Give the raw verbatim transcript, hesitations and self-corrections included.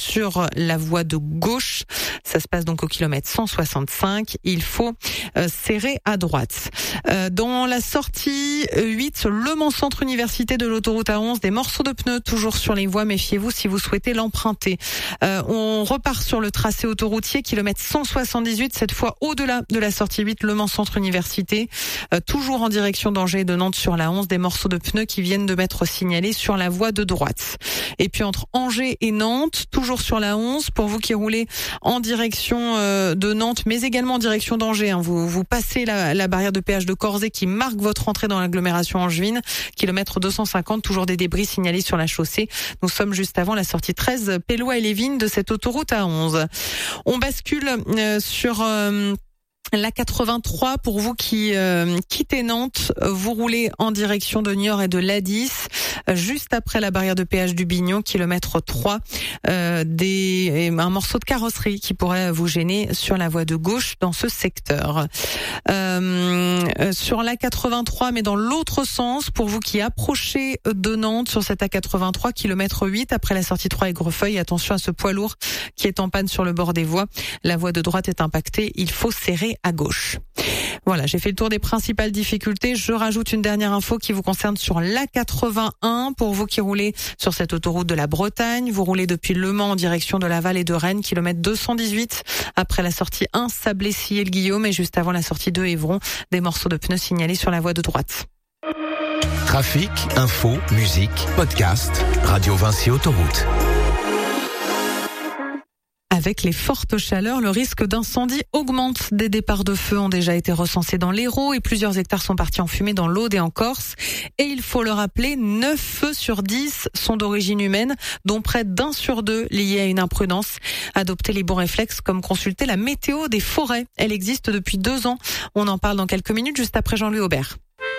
sur la voie de gauche. Ça se passe donc au kilomètre cent soixante-cinq. Il faut euh, serrer à droite. Euh, dans la sortie huit, Le Mans Centre Université de l'autoroute A onze, des morceaux de pneus toujours sur les voies. Méfiez-vous si vous souhaitez l'emprunter. Euh, on repart sur le tracé autoroutier, kilomètre cent soixante-dix-huit, cette fois au-delà de la sortie huit, Le Mans Centre Université. Euh, toujours en direction d'Angers et de Nantes sur la onze, des morceaux de pneus qui viennent de m'être signalés sur la voie de droite. Et puis entre Angers et Nantes, toujours sur la onze, pour vous qui roulez en direction euh, de Nantes, mais également en direction d'Angers, hein, vous, vous passez la, la barrière de péage de Corzet qui marque votre entrée dans l'agglomération angevine, kilomètre deux cent cinquante, toujours des débris signalés sur la chaussée. Nous sommes juste avant la sortie treize, Pélois et Lévines de cette autoroute A onze. On bascule euh, sur... Euh, La quatre-vingt-trois, pour vous qui euh, quittez Nantes, vous roulez en direction de Niort et de Ladis, juste après la barrière de péage du Bignon, kilomètre trois, euh, des, un morceau de carrosserie qui pourrait vous gêner sur la voie de gauche dans ce secteur. Euh, sur l'A quatre-vingt-trois, mais dans l'autre sens, pour vous qui approchez de Nantes sur cette A quatre-vingt-trois, kilomètre huit, après la sortie trois Aigrefeuille, attention à ce poids lourd qui est en panne sur le bord des voies. La voie de droite est impactée, il faut serrer à gauche. Voilà, j'ai fait le tour des principales difficultés. Je rajoute une dernière info qui vous concerne sur l'A quatre-vingt-un. Pour vous qui roulez sur cette autoroute de la Bretagne, vous roulez depuis Le Mans en direction de Laval et de Rennes, kilomètre deux cent dix-huit. Après la sortie un, Sablé-Sillé-le-Guillaume, et juste avant la sortie deux, Évron, des morceaux de pneus signalés sur la voie de droite. Trafic, info, musique, podcast, Radio Vinci Autoroute. Avec les fortes chaleurs, le risque d'incendie augmente. Des départs de feu ont déjà été recensés dans l'Hérault et plusieurs hectares sont partis en fumée dans l'Aude et en Corse. Et il faut le rappeler, neuf feux sur dix sont d'origine humaine, dont près d'un sur deux liés à une imprudence. Adoptez les bons réflexes comme consulter la météo des forêts. Elle existe depuis deux ans. On en parle dans quelques minutes juste après Jean-Louis Aubert.